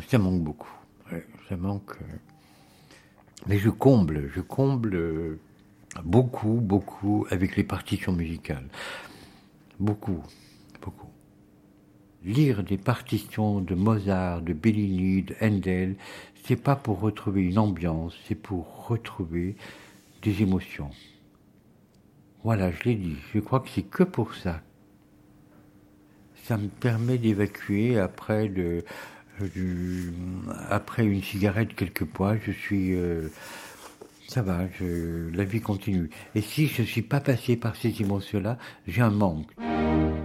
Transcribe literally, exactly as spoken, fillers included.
ça manque beaucoup. Ouais, ça manque. Euh... Mais je comble, je comble euh, beaucoup, beaucoup avec les partitions musicales. Beaucoup, beaucoup. Lire des partitions de Mozart, de Bellini, de Handel, c'est pas pour retrouver une ambiance, c'est pour retrouver des émotions. Voilà, je l'ai dit, je crois que c'est que pour ça. Ça me permet d'évacuer après le, du, après une cigarette quelquefois, je suis, euh, ça va, je, la vie continue. Et si je ne suis pas passé par ces émotions-là, j'ai un manque.